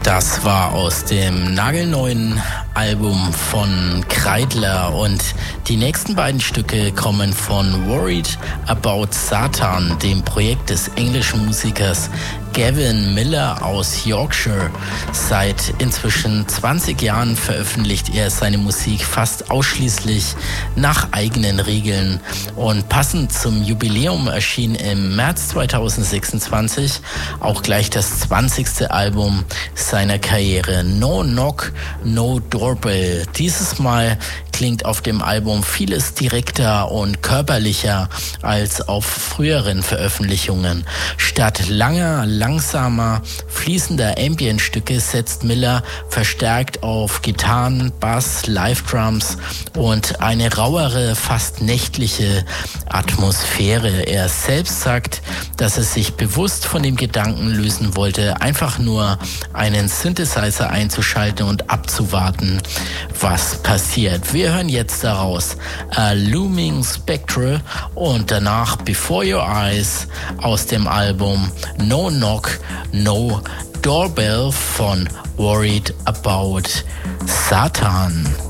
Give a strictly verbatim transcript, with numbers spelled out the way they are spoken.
Das war aus dem nagelneuen Album von Kreidler und die nächsten beiden Stücke kommen von Worried About Satan, dem Projekt des englischen Musikers Gavin Miller aus Yorkshire. Seit inzwischen zwanzig Jahren veröffentlicht er seine Musik fast ausschließlich nach eigenen Regeln und passend zum Jubiläum erschien im März zweitausendsechsundzwanzig auch gleich das zwanzigste Album seiner Karriere, No Knock, No Doorbell. Dieses Mal klingt auf dem Album vieles direkter und körperlicher als auf früheren Veröffentlichungen. Statt langer, langsamer, fließender Ambient-Stücke setzt Miller verstärkt auf Gitarren, Bass, Live-Drums und eine rauere, fast nächtliche Atmosphäre. Er selbst sagt, dass er sich bewusst von dem Gedanken lösen wollte, einfach nur einen Synthesizer einzuschalten und abzuwarten, was passiert. Wir hören jetzt daraus A Looming Spectre und danach Before Your Eyes aus dem Album No Knock, No Doorbell von Worried About Satan.